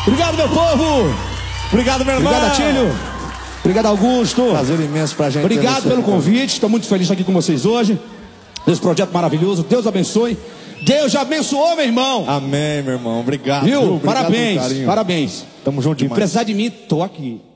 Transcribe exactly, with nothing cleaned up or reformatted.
Obrigado, meu povo. Obrigado, meu irmão. Obrigado, Atílio. Obrigado, Augusto. Prazer imenso pra gente. Obrigado pelo convite. Estou muito feliz de estar aqui com vocês hoje. Esse projeto maravilhoso. Deus abençoe. Deus já abençoou, meu irmão. Amém, meu irmão. Obrigado. Viu? Obrigado, parabéns. Parabéns. Tamo junto Se demais. precisar de mim, tô aqui.